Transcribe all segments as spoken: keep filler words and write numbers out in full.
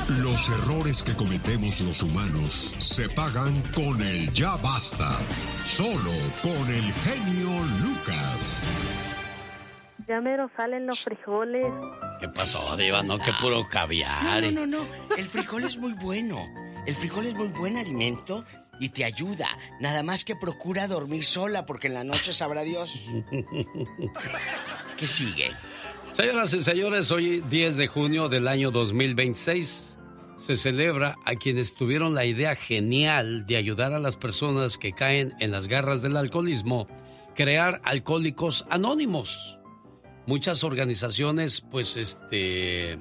Los errores que cometemos los humanos se pagan con el ya basta. Solo con el genio Lucas. Ya mero salen los frijoles. ¿Qué pasó, Diva? No, que puro caviar. No, no, no, no. El frijol es muy bueno. El frijol es muy buen alimento y te ayuda. Nada más que procura dormir sola, porque en la noche sabrá Dios. ¿Qué sigue? Señoras y señores, hoy diez de junio del año dos mil veintiséis se celebra a quienes tuvieron la idea genial de ayudar a las personas que caen en las garras del alcoholismo, crear Alcohólicos Anónimos. Muchas organizaciones, pues, este,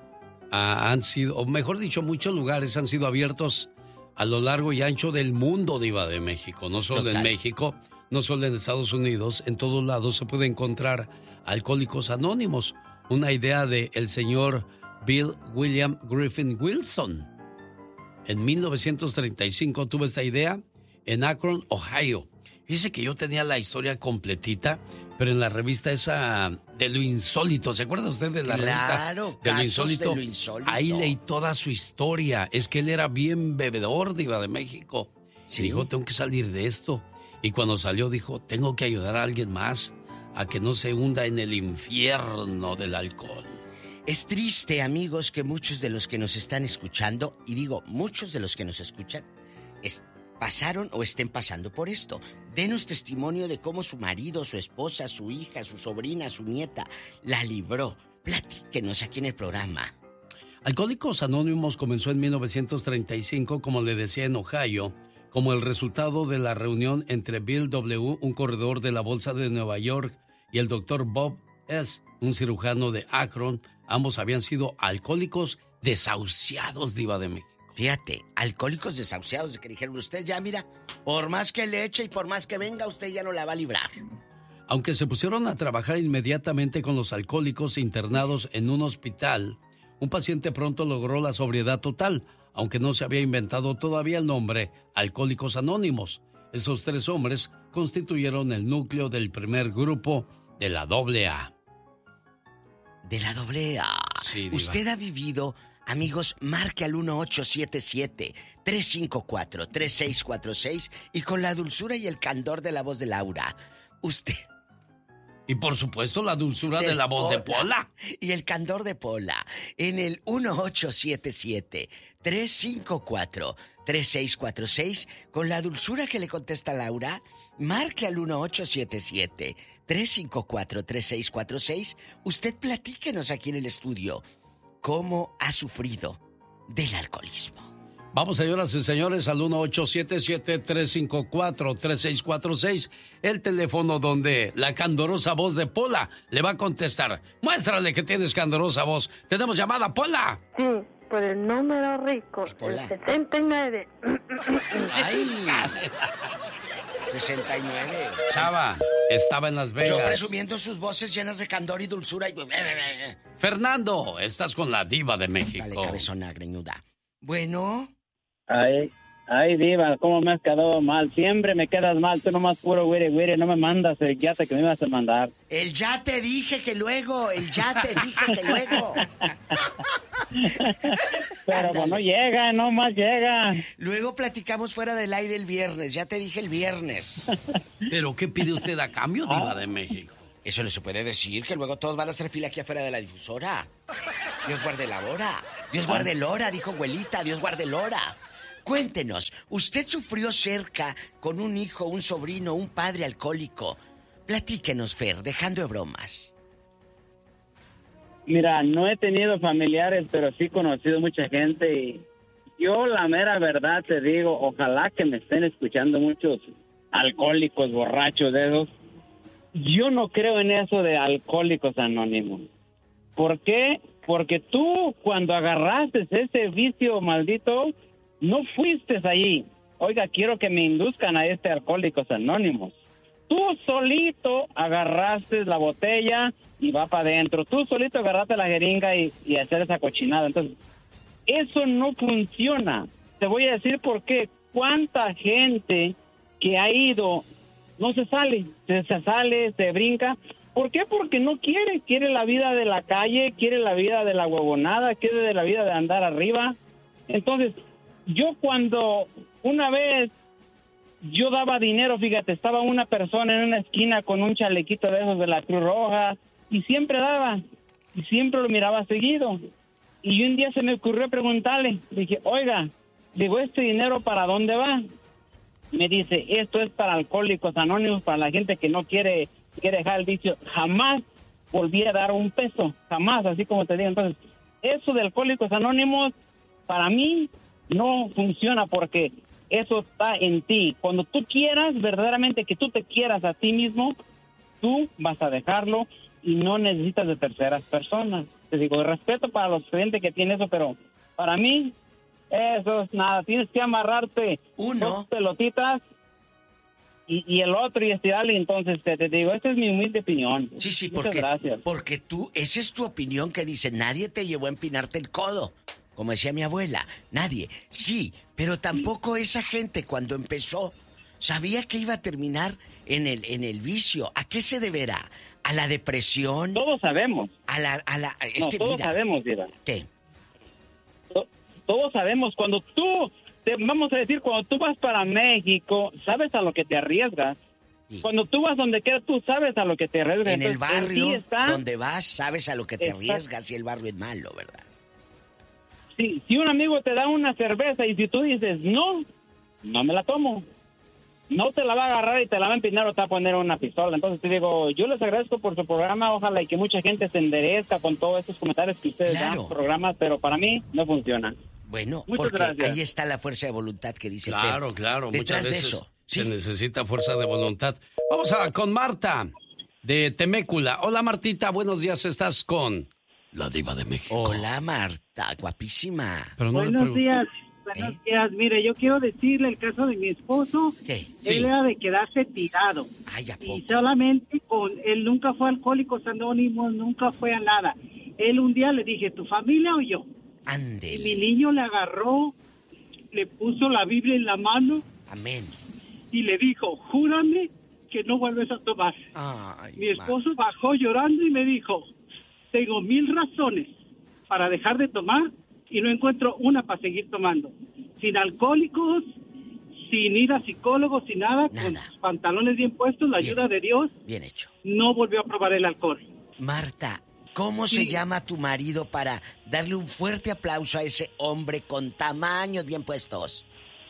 han sido, o mejor dicho, muchos lugares han sido abiertos a lo largo y ancho del mundo, Diva de México. No solo Total. en México, no solo en Estados Unidos, en todos lados se puede encontrar Alcohólicos Anónimos. Una idea de el señor Bill William Griffin Wilson. En mil novecientos treinta y cinco tuvo esta idea en Akron, Ohio. Fíjese que yo tenía la historia completita, pero en la revista esa de lo insólito, ¿se acuerda usted de la claro, revista de lo, insólito? de lo insólito? Ahí leí toda su historia. Es que él era bien bebedor, Diva de México. ¿Sí? Y dijo, tengo que salir de esto. Y cuando salió dijo, tengo que ayudar a alguien más a que no se hunda en el infierno del alcohol. Es triste, amigos, que muchos de los que nos están escuchando, y digo, muchos de los que nos escuchan, es, pasaron o estén pasando por esto. Denos testimonio de cómo su marido, su esposa, su hija, su sobrina, su nieta la libró. Platíquenos aquí en el programa. Alcohólicos Anónimos comenzó en mil novecientos treinta y cinco, como le decía, en Ohio, como el resultado de la reunión entre Bill W., un corredor de la Bolsa de Nueva York, y el doctor Bob S., un cirujano de Akron. Ambos habían sido alcohólicos desahuciados, Diva de México. Fíjate, alcohólicos desahuciados, de que dijeron, usted ya mira, por más que le eche y por más que venga, usted ya no la va a librar. Aunque se pusieron a trabajar inmediatamente con los alcohólicos internados en un hospital, un paciente pronto logró la sobriedad total, aunque no se había inventado todavía el nombre Alcohólicos Anónimos. Esos tres hombres constituyeron el núcleo del primer grupo de la doble A. De la doble A. Sí, usted ha vivido, amigos, marque al uno ocho siete siete, tres cinco cuatro, tres seis cuatro seis y con la dulzura y el candor de la voz de Laura. Usted... Y por supuesto la dulzura de, de la voz Pola. de Pola. Y el candor de Pola. En el uno ocho siete siete, tres cinco cuatro, tres seis cuatro seis, con la dulzura que le contesta Laura, marque al uno ocho siete siete, tres cinco cuatro, tres seis cuatro seis. Usted platíquenos aquí en el estudio cómo ha sufrido del alcoholismo. Vamos, señoras y señores, al uno ocho siete siete, tres cinco cuatro, tres seis cuatro seis, el teléfono donde la candorosa voz de Pola le va a contestar. Muéstrale que tienes candorosa voz. ¿Tenemos llamada, Pola? Sí, por el número rico, el sesenta y nueve. ¡Ay! sesenta y nueve. Chava, estaba en Las Vegas. Yo presumiendo sus voces llenas de candor y dulzura. Y... Fernando, estás con la Diva de México. Dale, cabezona greñuda. Bueno... Ay, ay, Diva, ¿cómo me has quedado mal? Siempre me quedas mal, tú nomás puro güire, güire, no me mandas el yate que me ibas a mandar. El ya te dije que luego, el ya te dije que luego. Pero pues no llega, no más llega. Luego platicamos fuera del aire el viernes, ya te dije el viernes. ¿Pero qué pide usted a cambio, Diva de México? Eso no se puede decir, que luego todos van a hacer fila aquí afuera de la difusora. Dios guarde la hora, Dios guarde el hora, dijo abuelita, Dios guarde el hora. Cuéntenos, ¿usted sufrió cerca con un hijo, un sobrino, un padre alcohólico? Platíquenos, Fer, dejando de bromas. Mira, no he tenido familiares, pero sí he conocido mucha gente y yo la mera verdad te digo, ojalá que me estén escuchando muchos alcohólicos, borrachos de esos. Yo no creo en eso de Alcohólicos Anónimos. ¿Por qué? Porque tú cuando agarraste ese vicio maldito, no fuiste allí. Oiga, quiero que me induzcan a este Alcohólicos Anónimos. Tú solito agarraste la botella y va para adentro. Tú solito agarraste la jeringa y, y hacer esa cochinada. Entonces, eso no funciona. Te voy a decir por qué. ¿Cuánta gente que ha ido no se sale? Se, se sale, se brinca ¿Por qué? Porque no quiere, quiere la vida de la calle, quiere la vida de la huevonada, quiere de la vida de andar arriba. Entonces, yo cuando una vez yo daba dinero, fíjate, estaba una persona en una esquina con un chalequito de esos de la Cruz Roja y siempre daba, y siempre lo miraba seguido. Y un día se me ocurrió preguntarle, dije, oiga, digo, ¿este dinero para dónde va? Me dice, esto es para Alcohólicos Anónimos, para la gente que no quiere, quiere dejar el vicio. Jamás volví a dar un peso, jamás, así como te digo. Entonces, eso de Alcohólicos Anónimos, para mí, no funciona porque eso está en ti. Cuando tú quieras, verdaderamente que tú te quieras a ti mismo, tú vas a dejarlo y no necesitas de terceras personas. Te digo, respeto para los clientes que tienen eso, pero para mí, eso es nada. Tienes que amarrarte Uno. dos pelotitas y, y el otro y estirarle. Entonces, te, te digo, esta es mi humilde opinión. Sí, sí, Muchas porque, gracias. porque tú, esa es tu opinión que dice, nadie te llevó a empinarte el codo. Como decía mi abuela, nadie. Sí, pero tampoco esa gente cuando empezó sabía que iba a terminar en el, en el vicio. ¿A qué se deberá? ¿A la depresión? Todos sabemos. A la, a la, es no, que todos mira, sabemos, Diva. ¿qué? Todos sabemos, cuando tú, te, vamos a decir, cuando tú vas para México, sabes a lo que te arriesgas. Sí. Cuando tú vas donde quiera, tú sabes a lo que te arriesgas. En el barrio en está, donde vas, sabes a lo que te está, arriesgas y el barrio es malo, ¿verdad? Sí, si un amigo te da una cerveza y si tú dices, no, no me la tomo, no te la va a agarrar y te la va a empinar o te va a poner una pistola. Entonces te digo, yo les agradezco por su programa, ojalá y que mucha gente se enderezca con todos estos comentarios que ustedes claro. dan programas, pero para mí no funciona. Bueno, muchas porque gracias. ahí está la fuerza de voluntad que dice Claro, Fer. claro, Detrás muchas veces de eso, se ¿sí? necesita fuerza de voluntad. Vamos a con Marta de Temécula. Hola Martita, buenos días, estás con la Diva de México. Hola Marta, guapísima. Pero no buenos días, buenos ¿Eh? días. Mire, yo quiero decirle el caso de mi esposo. ¿Qué? Él sí. era de quedarse tirado. Ay, ¿a poco? Y solamente con él nunca fue a Alcohólicos Anónimos, nunca fue a nada. Él un día le dije, ¿tu familia o yo? Ándele. Y mi niño le agarró, le puso la Biblia en la mano. Amén. Y le dijo, júrame que no vuelves a tomar. Ay, mi esposo ma. bajó llorando y me dijo, tengo mil razones para dejar de tomar y no encuentro una para seguir tomando. Sin alcohólicos, sin ir a psicólogos, sin nada, nada. Con sus pantalones bien puestos, la bien ayuda hecho. de Dios. Bien hecho. No volvió a probar el alcohol. Marta, ¿cómo sí. se llama tu marido para darle un fuerte aplauso a ese hombre con tamaños bien puestos?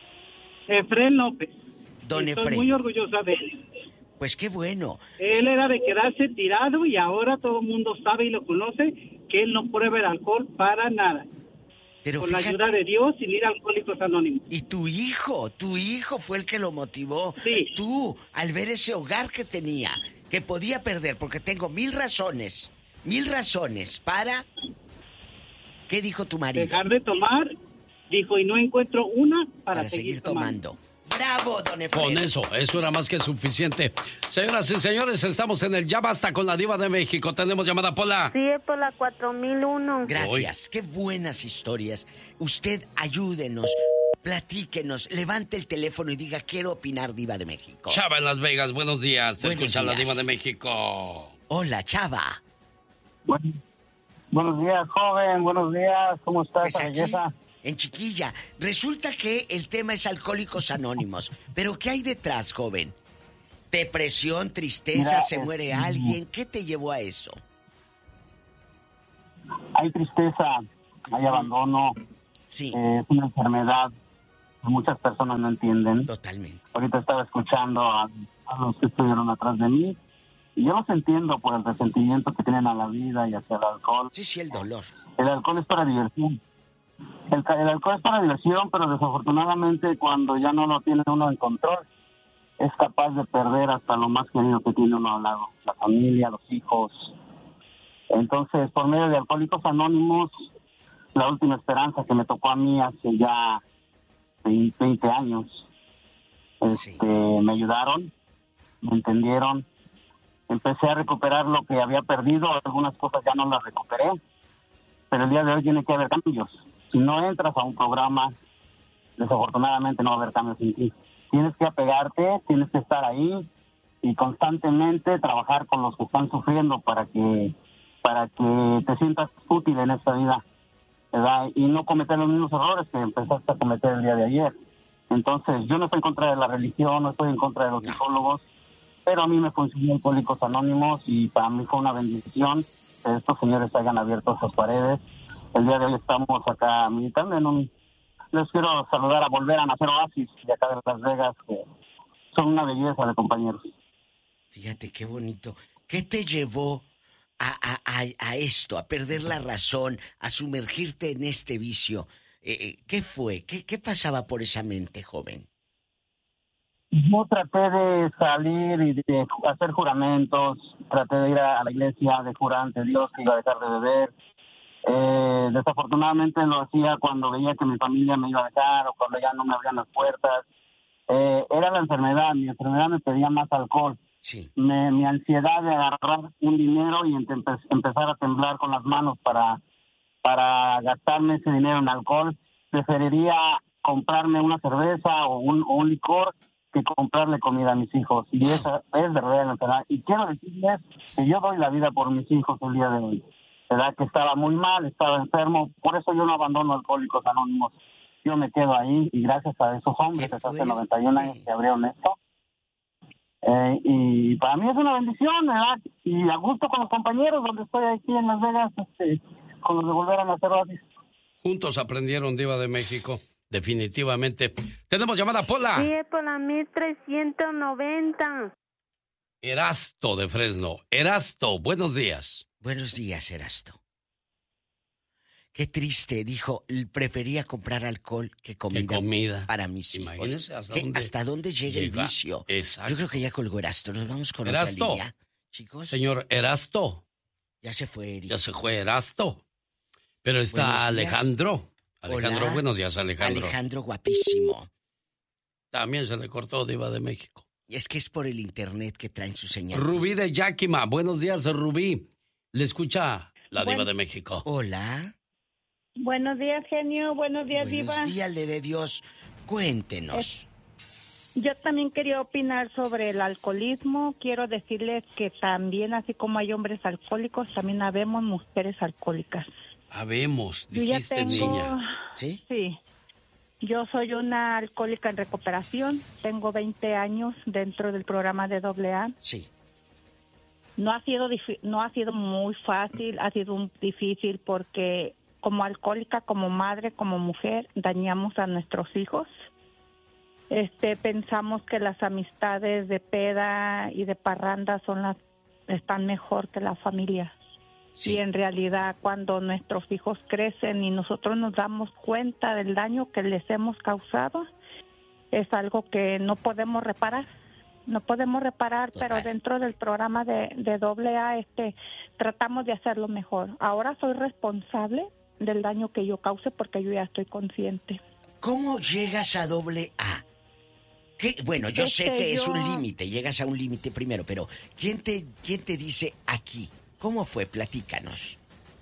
Efrén López. Don Estoy Efrén. muy orgullosa de él. Pues qué bueno. Él era de quedarse tirado y ahora todo el mundo sabe y lo conoce que él no prueba el alcohol para nada. Pero con fíjate, la ayuda de Dios sin ir a Alcohólicos Anónimos. Y tu hijo, tu hijo fue el que lo motivó. Sí. Tú, al ver ese hogar que tenía, que podía perder, porque tengo mil razones, mil razones para... ¿Qué dijo tu marido? Dejar de tomar, dijo, y no encuentro una para, para seguir, seguir tomando. tomando. ¡Bravo, don Efraín! Con eso, eso era más que suficiente. Señoras y señores, estamos en el Ya Basta con la Diva de México. Tenemos llamada Pola. Sí, es por la cuatro mil uno. Gracias, Uy. Qué buenas historias. Usted ayúdenos, platíquenos, levante el teléfono y diga, quiero opinar, Diva de México. Chava en Las Vegas, buenos días. Te buenos escucha días. la Diva de México. Hola, Chava. Bueno, buenos días, joven, buenos días. ¿Cómo está pues esa belleza? En Chiquilla, resulta que el tema es Alcohólicos Anónimos. ¿Pero qué hay detrás, joven? ¿Depresión, tristeza, Mira, se muere es... alguien? ¿Qué te llevó a eso? Hay tristeza, hay abandono. Sí. Eh, es una enfermedad que muchas personas no entienden. Totalmente. Ahorita estaba escuchando a, a los que estuvieron atrás de mí. Y yo los entiendo por el resentimiento que tienen a la vida y hacia el alcohol. Sí, sí, el dolor. El alcohol es para diversión. El, el alcohol es para diversión, pero desafortunadamente cuando ya no lo tiene uno en control, es capaz de perder hasta lo más querido que tiene uno al lado, la familia, los hijos. Entonces, por medio de Alcohólicos Anónimos, la última esperanza que me tocó a mí hace ya veinte años, este, sí. me ayudaron, me entendieron, empecé a recuperar lo que había perdido, algunas cosas ya no las recuperé, pero el día de hoy tiene que haber cambios. Si no entras a un programa, desafortunadamente no va a haber cambios en ti. Tienes que apegarte, tienes que estar ahí, y constantemente trabajar con los que están sufriendo para que para que te sientas útil en esta vida, ¿verdad? Y no cometer los mismos errores que empezaste a cometer el día de ayer. Entonces, yo no estoy en contra de la religión, no estoy en contra de los psicólogos, pero a mí me funcionó Alcohólicos Anónimos y para mí fue una bendición que estos señores hayan abierto esas paredes. El día de hoy estamos acá militando en un... Les quiero saludar a Volver a Nacer Oasis de acá de Las Vegas, que son una belleza de compañeros. Fíjate qué bonito. ¿Qué te llevó a, a, a, a esto, a perder la razón, a sumergirte en este vicio? Eh, ¿Qué fue? ¿Qué, ¿Qué pasaba por esa mente, joven? Yo traté de salir y de hacer juramentos, traté de ir a la iglesia, de jurar ante Dios que iba a dejar de beber. Eh, desafortunadamente lo hacía cuando veía que mi familia me iba a dejar o cuando ya no me abrían las puertas. Eh, era la enfermedad, mi enfermedad me pedía más alcohol. Sí. Me, mi ansiedad de agarrar un dinero y empe- empezar a temblar con las manos para, para gastarme ese dinero en alcohol. Preferiría comprarme una cerveza o un, o un licor que comprarle comida a mis hijos. Y esa es verdadera la enfermedad. Y quiero decirles que yo doy la vida por mis hijos el día de hoy. ¿Verdad? Que estaba muy mal, estaba enfermo. Por eso yo no abandono Alcohólicos Anónimos. Yo me quedo ahí y gracias a esos hombres que hace noventa y un años que abrieron esto. Eh, y para mí es una bendición, ¿verdad? Y a gusto con los compañeros, donde estoy aquí en Las Vegas, este, con los de Volver a Nacer Oasis. Juntos aprendieron, Diva de México. Definitivamente. Tenemos llamada, Pola. Sí, es por la mil trescientos noventa. Erasto de Fresno. Erasto, buenos días. Buenos días, Erasto. Qué triste, dijo, prefería comprar alcohol que comida, ¿Qué comida? Para mis Imagínese hijos. hasta ¿Qué, dónde hasta dónde llega, llega el vicio. Exacto. Yo creo que ya colgó Erasto. Nos vamos con Erasto. otra línea. Chicos. Señor Erasto. Ya se fue, Eric. Ya se fue Erasto. Pero está Alejandro. Alejandro, Hola. Buenos días, Alejandro. Alejandro, guapísimo. También se le cortó, Diva de México. Es que es por el internet que traen su señal. Rubí de Yakima. Buenos días, Rubí. Le escucha la Diva Bueno. de México. Hola. Buenos días, genio. Buenos días, Buenos Diva. días, le de Dios. Cuéntenos. Eh, yo también quería opinar sobre el alcoholismo. Quiero decirles que también, así como hay hombres alcohólicos, también habemos mujeres alcohólicas. Habemos, Yo ya dijiste, tengo... niña. ¿Sí? Sí. Yo soy una alcohólica en recuperación. Tengo veinte años dentro del programa de doble A. Sí. No ha sido difi- no ha sido muy fácil, ha sido un difícil porque como alcohólica, como madre, como mujer, dañamos a nuestros hijos. Este, pensamos que las amistades de peda y de parranda son las están mejor que la familia. Sí. Y en realidad cuando nuestros hijos crecen y nosotros nos damos cuenta del daño que les hemos causado, es algo que no podemos reparar. No podemos reparar, Total. pero dentro del programa de, de doble A este, tratamos de hacerlo mejor. Ahora soy responsable del daño que yo cause porque yo ya estoy consciente. ¿Cómo llegas a doble A? ¿Qué? Bueno, yo Este, sé que es yo- un límite, llegas a un límite primero, pero ¿quién te, quién te dice aquí? ¿Cómo fue? Platícanos.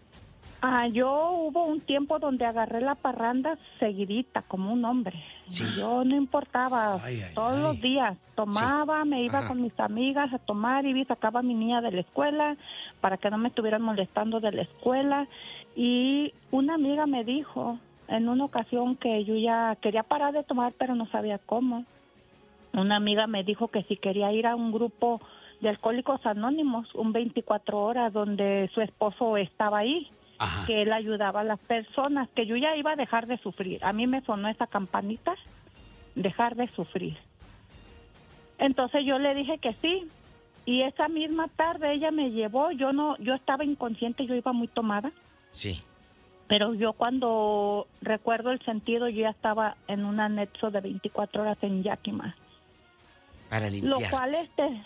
Ah, yo hubo un tiempo donde agarré la parranda seguidita, como un hombre. Sí. Yo no importaba, Ay, ay, todos ay. los días tomaba, me iba Ajá. con mis amigas a tomar y sacaba a mi niña de la escuela para que no me estuvieran molestando de la escuela. Y una amiga me dijo en una ocasión que yo ya quería parar de tomar, pero no sabía cómo. Una amiga me dijo que si quería ir a un grupo de Alcohólicos Anónimos, un veinticuatro horas, donde su esposo estaba ahí. Ajá. Que él ayudaba a las personas, que yo ya iba a dejar de sufrir. A mí me sonó esa campanita, dejar de sufrir. Entonces yo le dije que sí, y esa misma tarde ella me llevó, yo no, yo estaba inconsciente, yo iba muy tomada, Sí. pero yo cuando recuerdo el sentido, yo ya estaba en un anexo de veinticuatro horas en Yakima. Para Lo limpiar. cual este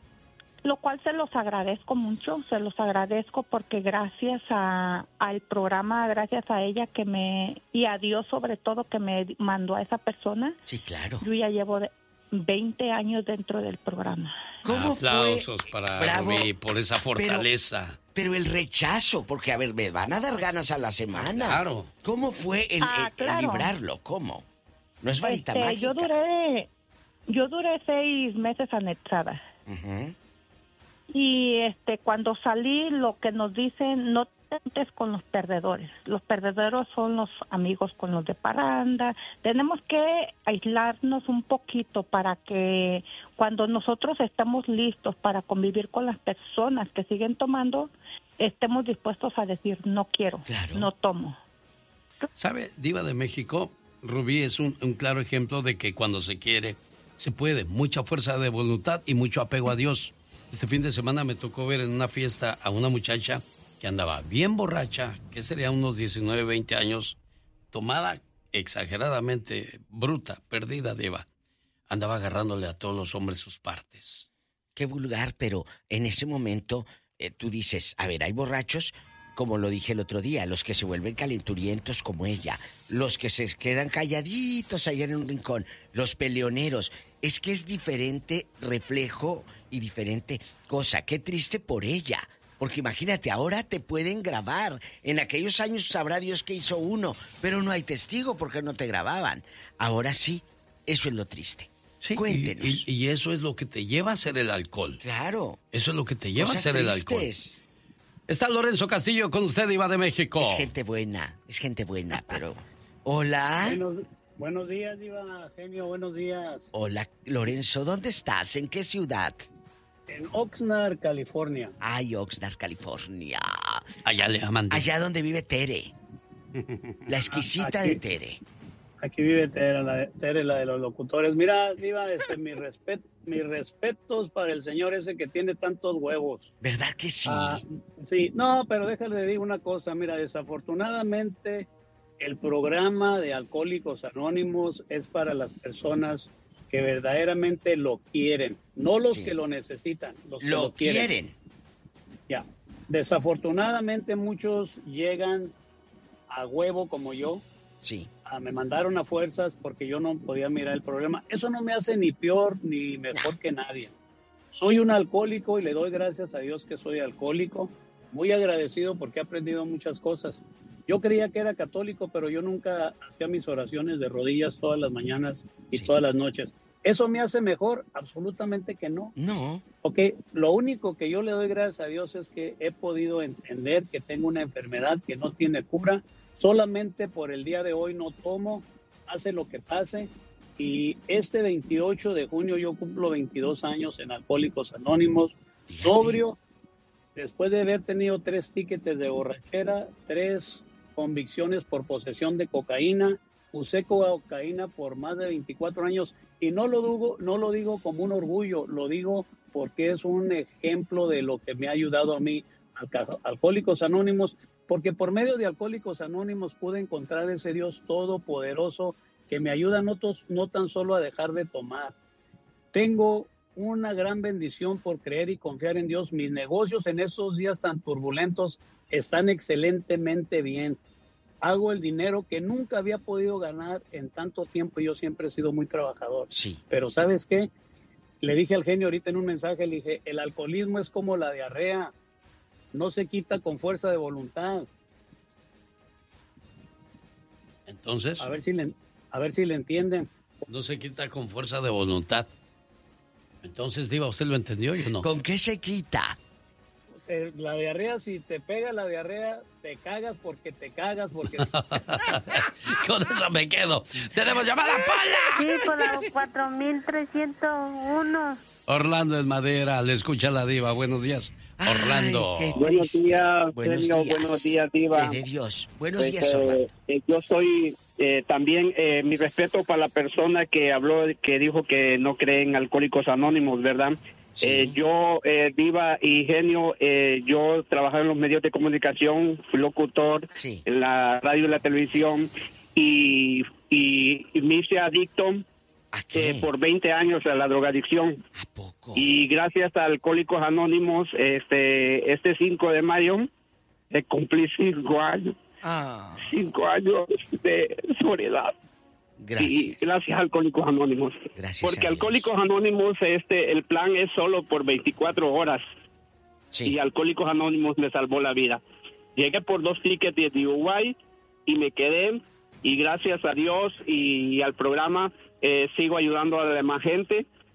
lo cual se los agradezco mucho, se los agradezco porque gracias a al programa, gracias a ella que me y a Dios sobre todo que me mandó a esa persona, Sí, claro. yo ya llevo de veinte años dentro del programa. ¿Cómo Aplausos fue? para Bravo. Rubí por esa fortaleza. Pero el rechazo, porque a ver, me van a dar ganas a la semana. Claro. ¿Cómo fue el, Ah, el- el claro. librarlo? ¿Cómo? No es varita Este, mágica. yo duré yo duré seis meses anexada. Uh-huh. Y este, cuando salí, lo que nos dicen, no te juntes con los perdedores. Los perdedores son los amigos con los de parranda. Tenemos que aislarnos un poquito para que cuando nosotros estemos listos para convivir con las personas que siguen tomando, estemos dispuestos a decir, no quiero, claro. no tomo. ¿Sabe, Diva de México? Rubí es un, un claro ejemplo de que cuando se quiere, se puede. Mucha fuerza de voluntad y mucho apego a Dios. Este fin de semana me tocó ver en una fiesta a una muchacha que andaba bien borracha, que sería unos diecinueve, veinte años, tomada exageradamente, bruta, perdida, Diva. Andaba agarrándole a todos los hombres sus partes. Qué vulgar, pero en ese momento eh, tú dices, a ver, hay borrachos, como lo dije el otro día, los que se vuelven calenturientos como ella, los que se quedan calladitos allá en un rincón, los peleoneros. Es que es diferente reflejo y diferente cosa. Qué triste por ella. Porque imagínate, ahora te pueden grabar. En aquellos años sabrá Dios que hizo uno, pero no hay testigo porque no te grababan. Ahora sí, eso es lo triste. Sí, cuéntenos. Y, y, y eso es lo que te lleva a hacer el alcohol. Claro. Eso es lo que te lleva Cosas a hacer tristes. el alcohol. Está Lorenzo Castillo con usted, Diva de México. Es gente buena, es gente buena, pero... Hola. Buenos, buenos días, Diva, genio, buenos días. Hola, Lorenzo, ¿dónde estás? ¿En qué ciudad? En Oxnard, California. Ay, Oxnard, California. Allá le aman. Allá donde vive Tere. La exquisita aquí, de Tere. Aquí vive Tere la, de, Tere, la de los locutores. Mira, Diva, este, mi respet, mis respetos para el señor ese que tiene tantos huevos. ¿Verdad que sí? Ah, sí, no, pero déjale de decir una cosa. Mira, desafortunadamente el programa de Alcohólicos Anónimos es para las personas que verdaderamente lo quieren, no los sí. que lo necesitan, los que lo, lo quieren. quieren. Ya, desafortunadamente muchos llegan a huevo como yo. Sí. Ah, me mandaron a fuerzas porque yo no podía mirar el programa. Eso no me hace ni peor ni mejor no. que nadie. Soy un alcohólico y le doy gracias a Dios que soy alcohólico. Muy agradecido porque he aprendido muchas cosas. Yo creía que era católico, pero yo nunca hacía mis oraciones de rodillas todas las mañanas y sí. todas las noches. ¿Eso me hace mejor? Absolutamente que no. No. Ok, lo único que yo le doy gracias a Dios es que he podido entender que tengo una enfermedad que no tiene cura. Solamente por el día de hoy no tomo, hace lo que pase. Y este veintiocho de junio yo cumplo veintidós años en Alcohólicos Anónimos, sobrio, después de haber tenido tres tickets de borrachera, tres convicciones por posesión de cocaína. Usé cocaína por más de veinticuatro años y no lo digo, no lo digo como un orgullo, lo digo porque es un ejemplo de lo que me ha ayudado a mí, Alcohólicos Anónimos, porque por medio de Alcohólicos Anónimos pude encontrar ese Dios todopoderoso que me ayuda no, tos, no tan solo a dejar de tomar. Tengo una gran bendición por creer y confiar en Dios. Mis negocios en esos días tan turbulentos están excelentemente bien. Hago el dinero que nunca había podido ganar en tanto tiempo. Yo siempre he sido muy trabajador. Sí. Pero ¿sabes qué? Le dije al genio ahorita en un mensaje, le dije, el alcoholismo es como la diarrea. No se quita con fuerza de voluntad. Entonces... A ver si le, a ver si le entienden. No se quita con fuerza de voluntad. Entonces, Diva, ¿usted lo entendió o no? ¿Con qué se quita? La diarrea, si te pega la diarrea, te cagas porque te cagas porque... Con eso me quedo. ¡Tenemos llamada, Pola! Sí, con la cuatro mil trescientos uno. Orlando en Madera, le escucha la Diva. Buenos días, Orlando. Ay, buenos días, buenos genio, días. buenos días, Diva. De Dios. Buenos pues, días, Orlando. Eh, yo soy eh, también, eh, mi respeto para la persona que habló, que dijo que no cree en Alcohólicos Anónimos, ¿verdad? Sí. Eh, yo, eh, Diva y genio, eh, yo trabajaba en los medios de comunicación, fui locutor sí. en la radio y la televisión y, y, y me hice adicto eh, por veinte años a la drogadicción. ¿A poco? Y gracias a Alcohólicos Anónimos, este este cinco de mayo, eh, cumplí cinco años. Ah. Cinco años de soledad. Gracias. Y gracias a Alcohólicos Anónimos. Gracias. Porque Alcohólicos Anónimos, este, el plan es solo por veinticuatro horas. Sí. Y Alcohólicos Anónimos me salvó la vida. Llegué por dos tickets de U Y y me quedé. Y gracias a Dios y al programa eh, sigo ayudando a la demás gente.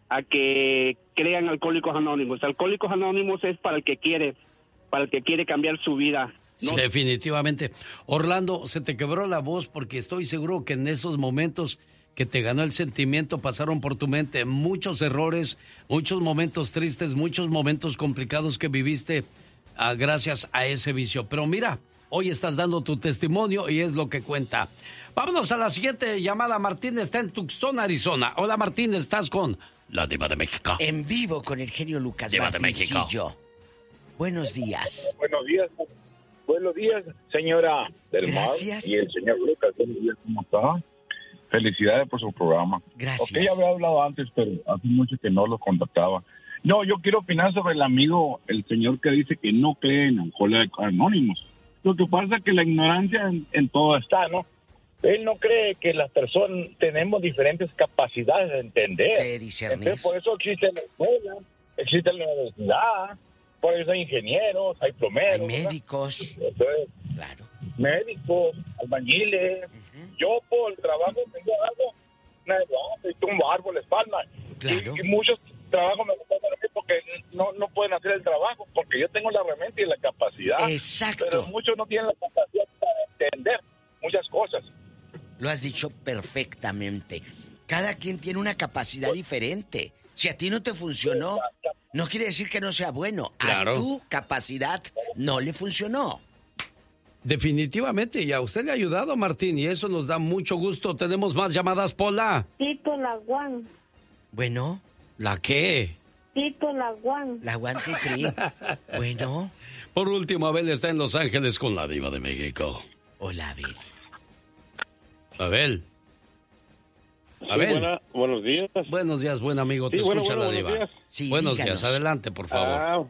a que crean Alcohólicos Anónimos. Alcohólicos Anónimos es para el que quiere, para el que quiere cambiar su vida. ¿No? Definitivamente. Orlando, se te quebró la voz porque estoy seguro que en esos momentos que te ganó el sentimiento pasaron por tu mente muchos errores, muchos momentos tristes, muchos momentos complicados que viviste ah, gracias a ese vicio. Pero mira, hoy estás dando tu testimonio y es lo que cuenta. Vámonos a la siguiente llamada. Martín está en Tucson, Arizona. Hola, Martín, estás con la Diva de México. En vivo con el genio Lucas Diva de México. Martincillo. Buenos días. Buenos días. Buenos días, señora del Gracias. Mar y el señor Lucas. Buenos días, ¿cómo está? Felicidades por su programa. Gracias. Ok, ya había hablado antes, pero hace mucho que no lo contactaba. No, yo quiero opinar sobre el amigo, el señor que dice que no cree en Alcohólicos Anónimos. Lo que pasa es que la ignorancia en, en todo está, ¿no? Él no cree que las personas tenemos diferentes capacidades de entender. De discernir. Entonces, por eso existe la escuela, existe la universidad, por eso hay ingenieros, hay plomeros. Hay médicos. Entonces, claro. Médicos, albañiles. Uh-huh. Yo por el trabajo que yo hago, no, y tumbo árboles, palmas. Claro. Y, y muchos trabajos me gustan porque no, no pueden hacer el trabajo, porque yo tengo la herramienta y la capacidad. Exacto. Pero muchos no tienen la capacidad para entender muchas cosas. Lo has dicho perfectamente. Cada quien tiene una capacidad diferente. Si a ti no te funcionó, no quiere decir que no sea bueno. Claro. A tu capacidad no le funcionó. Definitivamente, y a usted le ha ayudado, Martín, y eso nos da mucho gusto. Tenemos más llamadas, Pola. Tito la Guan. Bueno. ¿La qué? Tito la Guan. La Guan Tutri. Bueno. Por último, Abel está en Los Ángeles con la Diva de México. Hola, Abel. Abel. Abel. Sí, buena, buenos días. Buenos días, buen amigo. Te sí, bueno, escucha bueno, la Diva. Buenos días, sí, buenos díganos. días. Adelante, por favor. Ah,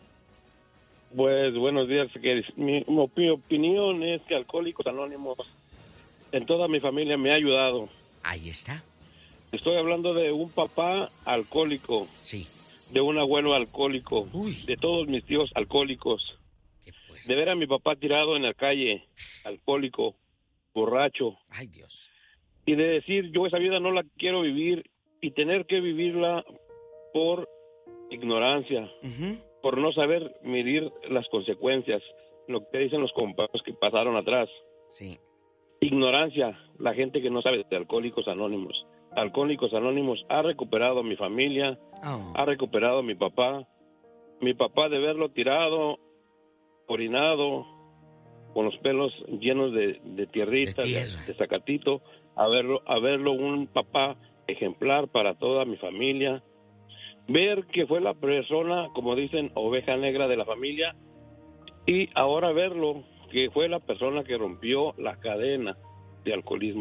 pues buenos días. Que mi, mi opinión es que Alcohólicos Anónimos en toda mi familia me ha ayudado. Ahí está. Estoy hablando de un papá alcohólico. Sí. De un abuelo alcohólico. Uy. De todos mis tíos alcohólicos. De ver a mi papá tirado en la calle, alcohólico, borracho. Ay, Dios. Y de decir, yo esa vida no la quiero vivir y tener que vivirla por ignorancia, Uh-huh. por no saber medir las consecuencias, lo que dicen los compañeros que pasaron atrás. Sí. Ignorancia, la gente que no sabe de Alcohólicos Anónimos. Alcohólicos Anónimos ha recuperado a mi familia, Oh. ha recuperado a mi papá. Mi papá de verlo tirado, orinado, con los pelos llenos de, de tierrita, De de, tierra. de zacatito, a verlo, a verlo un papá ejemplar para toda mi familia. Ver que fue la persona, como dicen, oveja negra de la familia, y ahora verlo que fue la persona que rompió la cadena de alcoholismo.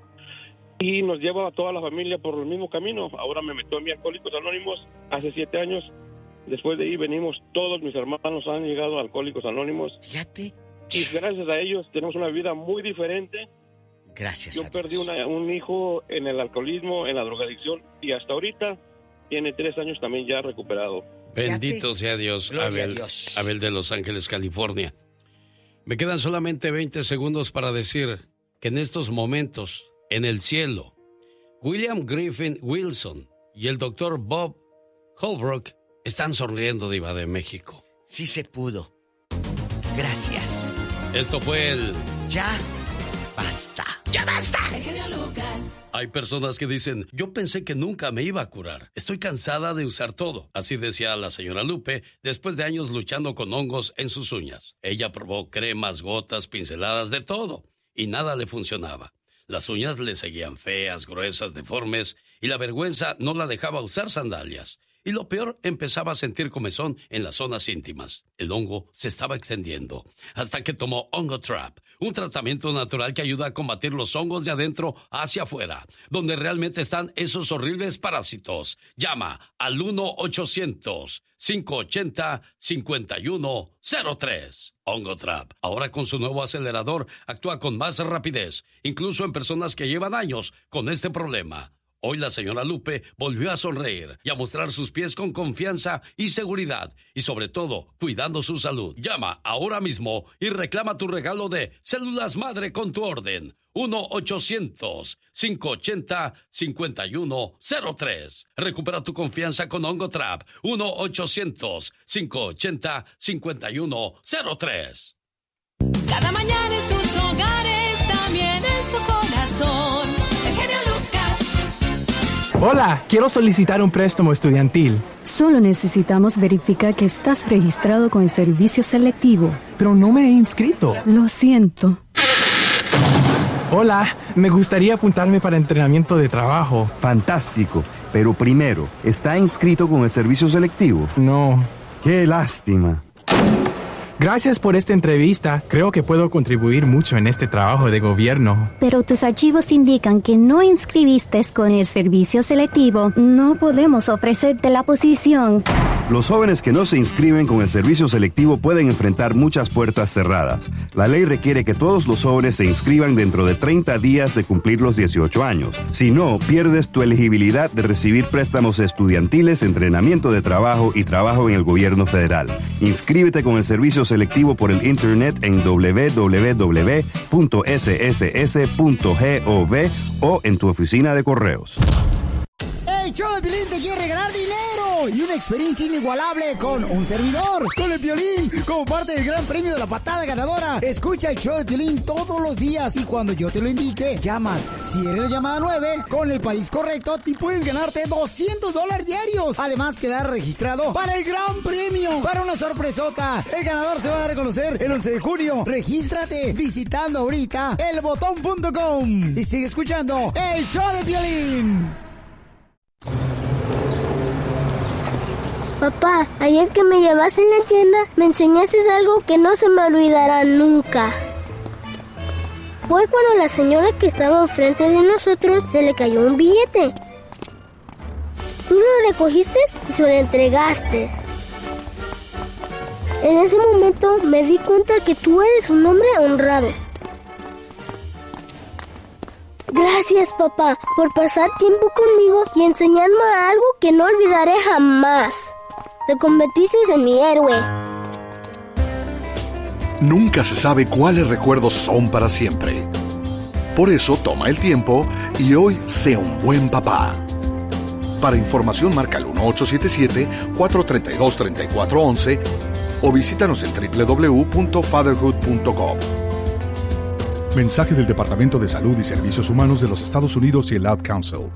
Y nos lleva a toda la familia por el mismo camino. Ahora me metió en mi Alcohólicos Anónimos hace siete años. Después de ahí venimos, todos mis hermanos han llegado a Alcohólicos Anónimos. Fíjate. Y gracias a ellos tenemos una vida muy diferente. Gracias Yo a perdí Dios. una, un hijo en el alcoholismo, en la drogadicción, y hasta ahorita tiene tres años también ya recuperado. Bendito sea Dios, Gloria Abel, a Dios. Abel de Los Ángeles, California. Me quedan solamente veinte segundos para decir que en estos momentos, en el cielo, William Griffin Wilson y el doctor Bob Holbrook están sonriendo, Diva de México. Sí se pudo. Gracias. Esto fue el... Ya basta. ¡Ya basta! El genio Lucas. Hay personas que dicen, yo pensé que nunca me iba a curar. Estoy cansada de usar todo. Así decía la señora Lupe después de años luchando con hongos en sus uñas. Ella probó cremas, gotas, pinceladas, de todo. Y nada le funcionaba. Las uñas le seguían feas, gruesas, deformes. Y la vergüenza no la dejaba usar sandalias. Y lo peor, empezaba a sentir comezón en las zonas íntimas. El hongo se estaba extendiendo, hasta que tomó Hongo Trap, un tratamiento natural que ayuda a combatir los hongos de adentro hacia afuera, donde realmente están esos horribles parásitos. Llama al uno ochocientos, cinco ochenta, cincuenta y uno cero tres. Hongo Trap, ahora con su nuevo acelerador, actúa con más rapidez, incluso en personas que llevan años con este problema. Hoy la señora Lupe volvió a sonreír y a mostrar sus pies con confianza y seguridad, y sobre todo, cuidando su salud. Llama ahora mismo y reclama tu regalo de Células Madre con tu orden. uno ochocientos, cinco ochenta, cincuenta y uno cero tres. Recupera tu confianza con Ongotrap. uno ochocientos, cinco ochenta, cincuenta y uno cero tres. Cada mañana en sus hogares, también en su corazón. El genio Lucas. Hola, quiero solicitar un préstamo estudiantil. Solo necesitamos verificar que estás registrado con el servicio selectivo. Pero no me he inscrito. Lo siento. Hola, me gustaría apuntarme para entrenamiento de trabajo. Fantástico, pero primero, ¿está inscrito con el servicio selectivo? No. ¡Qué lástima! Gracias por esta entrevista. Creo que puedo contribuir mucho en este trabajo de gobierno. Pero tus archivos indican que no inscribiste con el servicio selectivo. No podemos ofrecerte la posición. Los jóvenes que no se inscriben con el servicio selectivo pueden enfrentar muchas puertas cerradas. La ley requiere que todos los jóvenes se inscriban dentro de treinta días de cumplir los dieciocho años. Si no, pierdes tu elegibilidad de recibir préstamos estudiantiles, entrenamiento de trabajo y trabajo en el gobierno federal. Inscríbete con el servicio selectivo por el internet en doble u doble u doble u punto ese ese ese punto gov o en tu oficina de correos. El show de Piolín te quiere regalar dinero y una experiencia inigualable con un servidor, con el Piolín, como parte del gran premio de la patada ganadora. Escucha el show de Piolín todos los días y cuando yo te lo indique, llamas. Si eres la llamada nueve, con el país correcto, te puedes ganarte doscientos dólares diarios. Además, quedar registrado para el gran premio, para una sorpresota. El ganador se va a dar a conocer el once de junio. Regístrate visitando ahorita el botón punto com y sigue escuchando el show de Piolín. Papá, ayer que me llevaste en la tienda, me enseñaste algo que no se me olvidará nunca. Fue cuando la señora que estaba enfrente de nosotros se le cayó un billete. Tú lo recogiste y se lo entregaste. En ese momento me di cuenta que tú eres un hombre honrado. Gracias, papá, por pasar tiempo conmigo y enseñarme algo que no olvidaré jamás. Te convertiste en mi héroe. Nunca se sabe cuáles recuerdos son para siempre. Por eso toma el tiempo y hoy sé un buen papá. Para información marca el uno ocho siete siete, cuatro tres dos, tres cuatro uno uno o visítanos en doble u doble u doble u punto fatherhood punto com. Mensaje del Departamento de Salud y Servicios Humanos de los Estados Unidos y el Ad Council.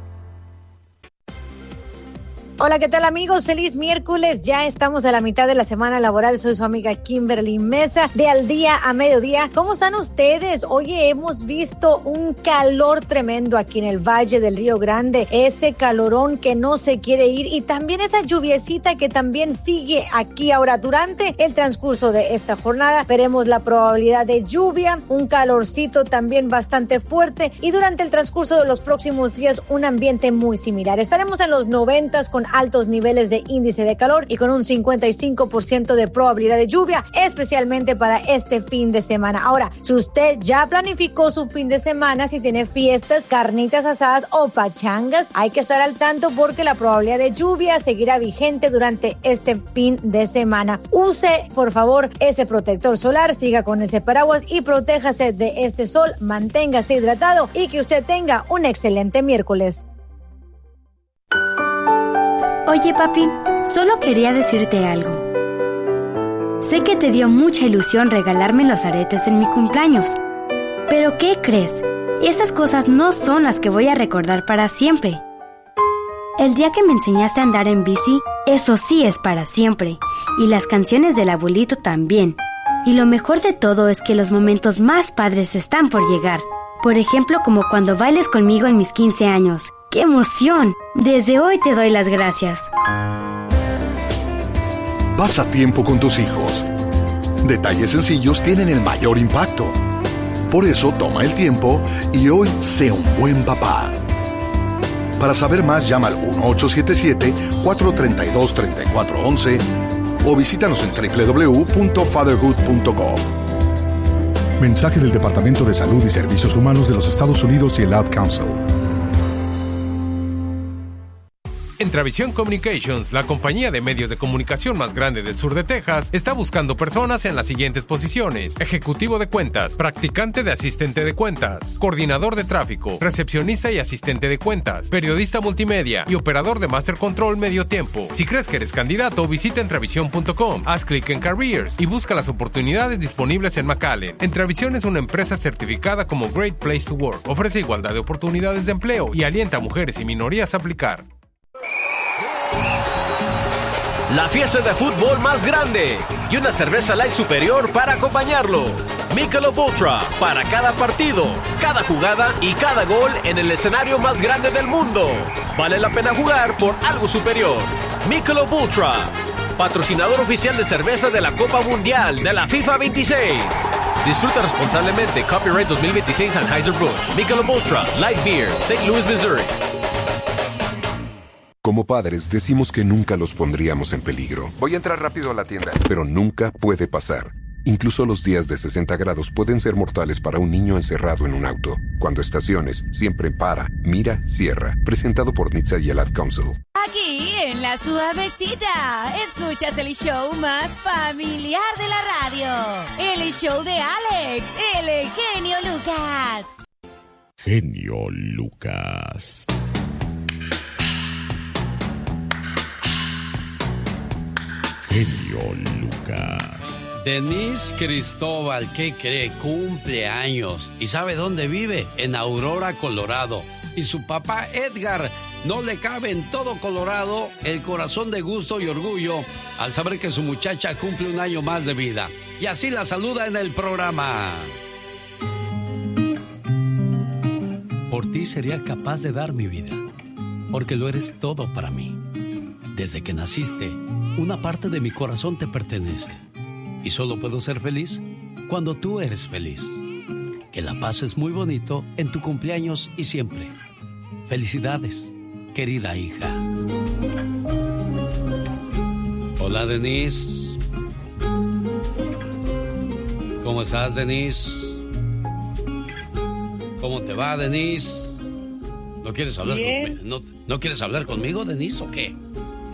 Hola, ¿qué tal, amigos? Feliz miércoles. Ya estamos a la mitad de la semana laboral. Soy su amiga Kimberly Mesa, de Al Día a Mediodía. ¿Cómo están ustedes? Oye, hemos visto un calor tremendo aquí en el Valle del Río Grande. Ese calorón que no se quiere ir y también esa lluviecita que también sigue aquí ahora. Durante el transcurso de esta jornada veremos la probabilidad de lluvia, un calorcito también bastante fuerte y durante el transcurso de los próximos días un ambiente muy similar. Estaremos en los noventas con altos niveles de índice de calor y con un cincuenta y cinco por ciento de probabilidad de lluvia, especialmente para este fin de semana. Ahora, si usted ya planificó su fin de semana, si tiene fiestas, carnitas asadas o pachangas, hay que estar al tanto porque la probabilidad de lluvia seguirá vigente durante este fin de semana. Use, por favor, ese protector solar, siga con ese paraguas y protéjase de este sol, manténgase hidratado y que usted tenga un excelente miércoles. Oye, papi, solo quería decirte algo. Sé que te dio mucha ilusión regalarme los aretes en mi cumpleaños. Pero ¿qué crees? Esas cosas no son las que voy a recordar para siempre. El día que me enseñaste a andar en bici, eso sí es para siempre. Y las canciones del abuelito también. Y lo mejor de todo es que los momentos más padres están por llegar. Por ejemplo, como cuando bailes conmigo en mis quince años. ¡Qué emoción! Desde hoy te doy las gracias. Pasa tiempo con tus hijos. Detalles sencillos tienen el mayor impacto. Por eso toma el tiempo y hoy sé un buen papá. Para saber más, llama al uno ocho siete siete, cuatro tres dos, tres cuatro uno uno o visítanos en doble u doble u doble u punto fatherhood punto com. Mensaje del Departamento de Salud y Servicios Humanos de los Estados Unidos y el Ad Council. Entravisión Communications, la compañía de medios de comunicación más grande del sur de Texas, está buscando personas en las siguientes posiciones: ejecutivo de cuentas, practicante de asistente de cuentas, coordinador de tráfico, recepcionista y asistente de cuentas, periodista multimedia y operador de Master Control medio tiempo. Si crees que eres candidato, visita entravisión punto com, haz clic en Careers y busca las oportunidades disponibles en McAllen. Entravisión es una empresa certificada como Great Place to Work, ofrece igualdad de oportunidades de empleo y alienta a mujeres y minorías a aplicar. La fiesta de fútbol más grande y una cerveza light superior para acompañarlo. Michelob Ultra para cada partido, cada jugada y cada gol en el escenario más grande del mundo. Vale la pena jugar por algo superior. Michelob Ultra, patrocinador oficial de cerveza de la Copa Mundial de la FIFA veintiséis. Disfruta responsablemente. Copyright dos mil veintiséis Anheuser-Busch. Michelob Ultra Light Beer, Saint Louis, Missouri. Como padres, decimos que nunca los pondríamos en peligro. Voy a entrar rápido a la tienda. Pero nunca puede pasar. Incluso los días de sesenta grados pueden ser mortales para un niño encerrado en un auto. Cuando estaciones, siempre para, mira, cierra. Presentado por N H T S A y el Ad Council. Aquí en La Suavecita, escuchas el show más familiar de la radio. El show de Alex, el genio Lucas. Genio Lucas. Genio Lucas. Denise Cristóbal, ¿qué cree? Cumple años. ¿Y sabe dónde vive? En Aurora, Colorado. Y su papá Edgar no le cabe en todo Colorado el corazón de gusto y orgullo al saber que su muchacha cumple un año más de vida. Y así la saluda en el programa. Por ti sería capaz de dar mi vida, porque lo eres todo para mí. Desde que naciste, una parte de mi corazón te pertenece. Y solo puedo ser feliz cuando tú eres feliz. Que la pases muy bonito en tu cumpleaños y siempre. Felicidades, querida hija. Hola, Denise. ¿Cómo estás, Denise? ¿Cómo te va, Denise? ¿No quieres hablar conmigo? ¿No, ¿No quieres hablar conmigo, Denise, o qué?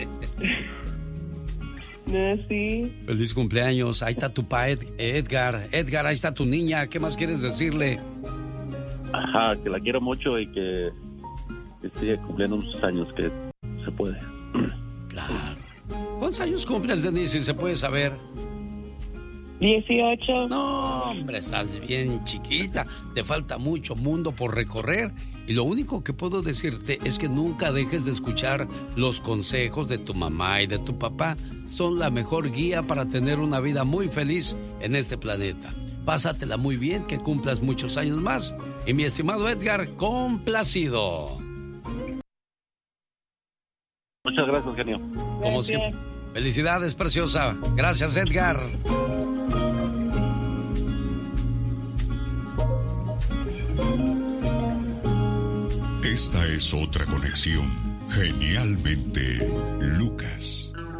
No, sí. Feliz cumpleaños. Ahí está tu pa Ed, Edgar. Edgar, ahí está tu niña. ¿Qué más quieres decirle? Ajá, que la quiero mucho y que, que sigue cumpliendo muchos años, que se puede. Claro. ¿Cuántos años cumples, Denise, si se puede saber? dieciocho. No, hombre, estás bien chiquita. Te falta mucho mundo por recorrer. Y lo único que puedo decirte es que nunca dejes de escuchar los consejos de tu mamá y de tu papá. Son la mejor guía para tener una vida muy feliz en este planeta. Pásatela muy bien, que cumplas muchos años más. Y mi estimado Edgar, complacido. Muchas gracias, genio. Como siempre. Felicidades, preciosa. Gracias, Edgar. Esta es otra conexión. Genialmente, Lucas.